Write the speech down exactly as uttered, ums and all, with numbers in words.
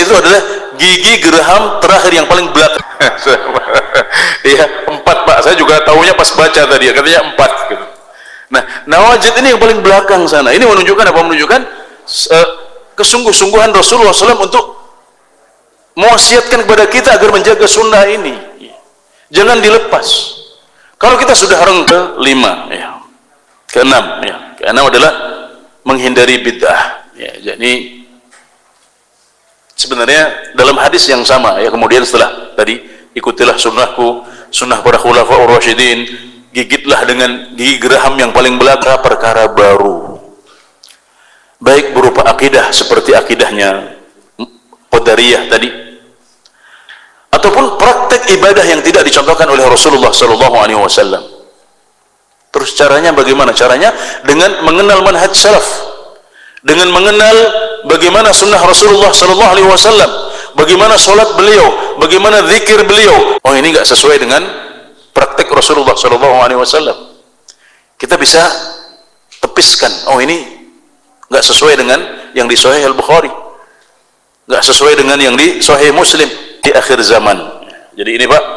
itu adalah gigi geraham terakhir yang paling belakang. Iya, empat Pak. Saya juga tahunya pas baca tadi, katanya empat. Gitu. Nah, nawajid ini yang paling belakang sana. Ini menunjukkan apa? Menunjukkan uh, kesungguh-sungguhan Rasulullah shallallahu alaihi wasallam untuk mewasiatkan kepada kita agar menjaga sunnah ini. Jangan dilepas. Kalau kita sudah orang ke lima, ya. Keenam, ya. Keenam adalah menghindari bid'ah. Ya, jadi sebenarnya dalam hadis yang sama, ya, kemudian setelah tadi ikutilah sunnahku, sunnah para khulafaur rasyidin, gigitlah dengan gigi geraham yang paling belakang perkara baru, baik berupa akidah seperti akidahnya Qadariyah tadi, ataupun praktek ibadah yang tidak dicontohkan oleh Rasulullah sallallahu alaihi wasallam. Terus caranya bagaimana? Caranya dengan mengenal manhaj salaf, dengan mengenal bagaimana sunnah Rasulullah sallallahu alaihi wasallam, bagaimana salat beliau, bagaimana zikir beliau. Oh, ini enggak sesuai dengan praktek Rasulullah sallallahu alaihi wasallam. Kita bisa tepiskan, oh ini enggak sesuai dengan yang di Sahih Al-Bukhari, enggak sesuai dengan yang di Sahih Muslim di akhir zaman. Jadi ini Pak,